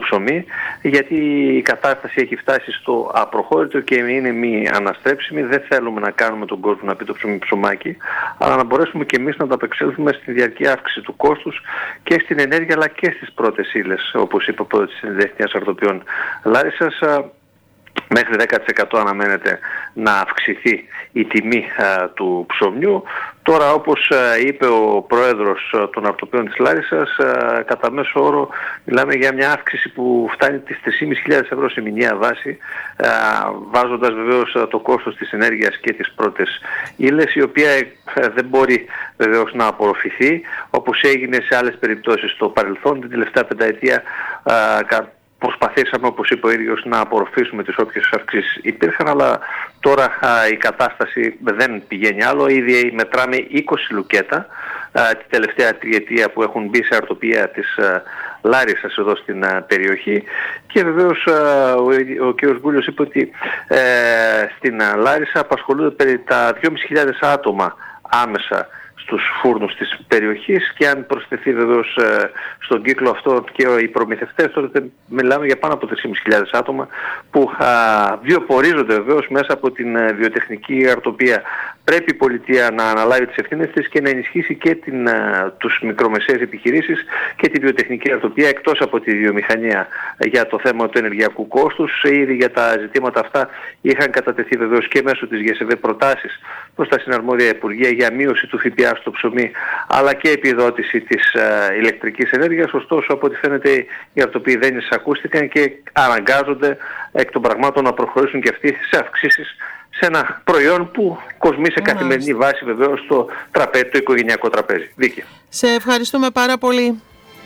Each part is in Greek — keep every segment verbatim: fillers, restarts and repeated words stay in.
ψωμί, γιατί η κατάσταση έχει φτάσει στο απροχώρητο και είναι μη αναστρέψιμη. Δεν θέλουμε να κάνουμε τον κόσμο να πει το ψωμί ψωμάκι, αλλά να μπορέσουμε και εμείς να ανταπεξέλθουμε στη διαρκή αύξηση του κόστους και στην ενέργεια αλλά και στις πρώτες ύλες, όπως είπε ο πρόεδρος της Συνδέσμιας Αρτοπιών Λάρισσας. Μέχρι δέκα τοις εκατό αναμένεται να αυξηθεί η τιμή α, του ψωμιού. Τώρα, όπως α, είπε ο πρόεδρος α, των Αρτοπιών της Λάρισσας, α, κατά μέσο όρο μιλάμε για μια αύξηση που φτάνει τις τρεις χιλιάδες πεντακόσια ευρώ σε μηνιαία βάση, α, βάζοντας βεβαίως α, το κόστος της ενέργειας και τις πρώτες ύλες, η οποία α, δεν μπορεί βεβαίως να απορροφηθεί, όπως έγινε σε άλλες περιπτώσεις στο παρελθόν. Την τελευταία πενταετία α, προσπαθήσαμε, όπως είπε ο ίδιος, να απορροφήσουμε τις όποιες αυξήσεις υπήρχαν, αλλά τώρα α, η κατάσταση δεν πηγαίνει άλλο. Ήδη μετράμε είκοσι λουκέτα α, την τελευταία τριετία που έχουν μπει σε αρτοπία της α, Λάρισσας εδώ στην α, περιοχή, και βεβαίως α, ο, ο κ. Γκούλιος είπε ότι ε, στην α, Λάρισσα απασχολούνται περί τα δυόμισι χιλιάδες άτομα άμεσα στους φούρνους της περιοχής, και αν προσθεθεί βεβαίως ε, στον κύκλο αυτό και οι προμηθευτές, τότε μιλάμε για πάνω από τρεις χιλιάδες πεντακόσια άτομα που α, βιοπορίζονται βεβαίως μέσα από την ε, βιοτεχνική αρτοπία. Πρέπει η πολιτεία να αναλάβει τις ευθύνες της και να ενισχύσει και την, α, τους μικρομεσαίες επιχειρήσεις και τη βιοτεχνική αρτοπία, εκτός από τη βιομηχανία, για το θέμα του ενεργειακού κόστους. Ήδη για τα ζητήματα αυτά είχαν κατατεθεί βεβαίως και μέσω της ΓΕΣΕΒΕ προτάσεις προς τα συναρμόδια υπουργεία για μείωση του ΦΠΑ στο ψωμί, αλλά και επιδότηση της α, ηλεκτρικής ενέργειας. Ωστόσο, από ό,τι φαίνεται, οι αρτοποί δεν εισακούστηκαν και αναγκάζονται εκ των πραγμάτων να προχωρήσουν και αυτοί σε αυξήσεις σε ένα προϊόν που κοσμεί σε καθημερινή βάση βεβαίως το τραπέζι, το οικογενειακό τραπέζι. Δίκαια. Σε ευχαριστούμε πάρα πολύ.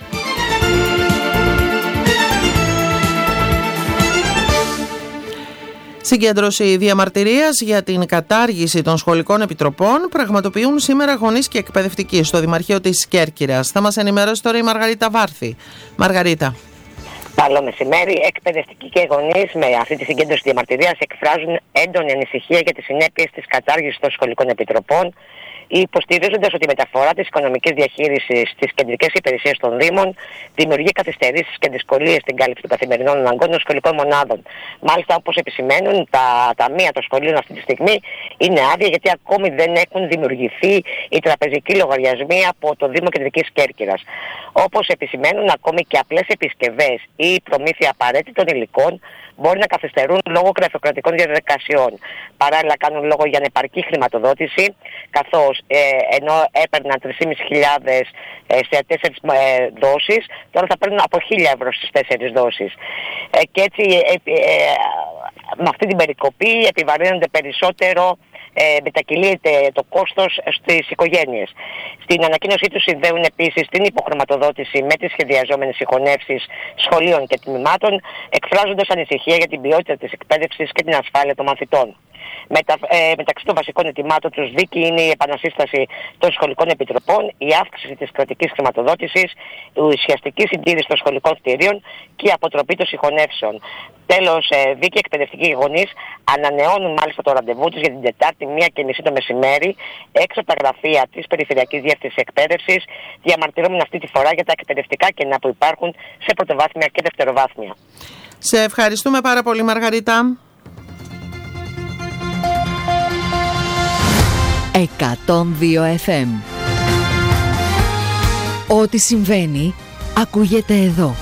Συγκέντρωση διαμαρτυρίας για την κατάργηση των σχολικών επιτροπών πραγματοποιούν σήμερα γονείς και εκπαιδευτικοί στο Δημαρχείο της Κέρκυρας. Θα μας ενημερώσει τώρα η Μαργαρίτα Βάρθη. Μαργαρίτα. Καλό μεσημέρι. Εκπαιδευτικοί και γονείς με αυτή τη συγκέντρωση διαμαρτυρίας εκφράζουν έντονη ανησυχία για τις συνέπειες της κατάργησης των σχολικών επιτροπών, υποστηρίζοντας ότι η μεταφορά της οικονομικής διαχείρισης στις κεντρικές υπηρεσίες των Δήμων δημιουργεί καθυστερήσεις και δυσκολίες στην κάλυψη των καθημερινών αναγκών των σχολικών μονάδων. Μάλιστα, όπως επισημαίνουν, τα ταμεία των σχολείων αυτή τη στιγμή είναι άδεια, γιατί ακόμη δεν έχουν δημιουργηθεί οι τραπεζικοί λογαριασμοί από το Δήμο Κεντρικής Κέρκυρας. Όπως επισημαίνουν, ακόμη και απλές επισκευές ή η προμήθεια απαραίτητων υλικών μπορεί να καθυστερούν λόγω γραφειοκρατικών διαδικασιών. Παράλληλα, κάνουν λόγο για ανεπαρκή χρηματοδότηση, καθώς ε, ενώ έπαιρναν τρεις χιλιάδες πεντακόσιες ε, σε τέσσερις ε, δόσεις, τώρα θα παίρνουν από χίλια ευρώ στις τέσσερις δόσεις. Ε, και έτσι ε, ε, ε, με αυτή την περικοπή επιβαρύνονται περισσότερο, Ε, μετακυλείται το κόστος στις οικογένειες. Στην ανακοίνωσή τους συνδέουν επίσης την υποχρηματοδότηση με τις σχεδιαζόμενες συγχωνεύσεις σχολείων και τμήματων, εκφράζοντας ανησυχία για την ποιότητα της εκπαίδευσης και την ασφάλεια των μαθητών. Μετα, ε, μεταξύ των βασικών αιτημάτων τους δίκη είναι η επανασύσταση των σχολικών επιτροπών, η αύξηση της κρατικής χρηματοδότησης, η ουσιαστική συντήρηση των σχολικών κτηρίων και η αποτροπή των συγχωνεύσεων. Τέλος, ε, δίκη εκπαιδευτικοί γονείς ανανεώνουν μάλιστα το ραντεβού τους για την Τετάρτη μία και μισή το μεσημέρι έξω από τα γραφεία της Περιφερειακής Διεύθυνσης Εκπαίδευσης, διαμαρτυρόμενοι αυτή τη φορά για τα εκπαιδευτικά κενά που υπάρχουν σε πρωτοβάθμια και δευτεροβάθμια. Σε ευχαριστούμε πάρα πολύ, Μαργαρίτα. εκατόν δύο εφ εμ. Ό,τι συμβαίνει ακούγεται εδώ.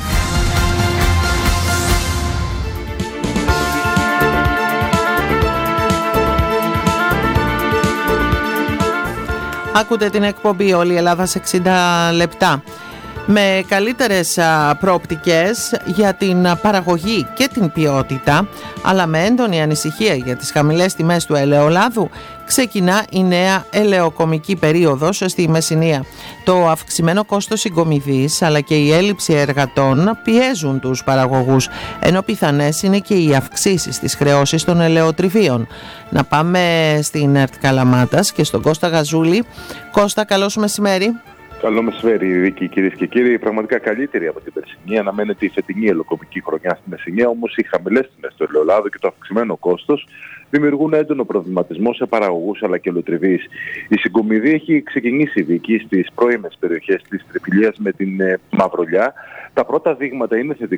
Ακούτε την εκπομπή «Όλη η Ελλάδα σε εξήντα λεπτά». Με καλύτερες προοπτικές για την παραγωγή και την ποιότητα, αλλά με έντονη ανησυχία για τις χαμηλές τιμές του ελαιολάδου, ξεκινά η νέα ελαιοκομική περίοδος στη Μεσσηνία. Το αυξημένο κόστος συγκομιδής αλλά και η έλλειψη εργατών πιέζουν τους παραγωγούς, ενώ πιθανές είναι και οι αυξήσεις της χρεώσης των ελαιοτριβίων. Να πάμε στην ΕΡΤ Καλαμάτας και στον Κώστα Γαζούλη. Κώστα, καλώς μεσημέρι. Καλό μεσημέρι, Βίκη, κυρίες και κύριοι. Πραγματικά καλύτερη από την περσινή. Αναμένεται η φετινή ελαιοκομική χρονιά στη Μεσσηνία, όμως οι χαμηλές τιμές του ελαιολάδου και το αυξημένο κόστος δημιουργούν έντονο προβληματισμό σε παραγωγούς αλλά και ελαιοτριβείς. Η συγκομιδή έχει ξεκινήσει, Βίκη, στις πρώιμες περιοχές της Τριφυλίας με την ε, Μαυρολιά. Τα πρώτα δείγματα είναι θετικά.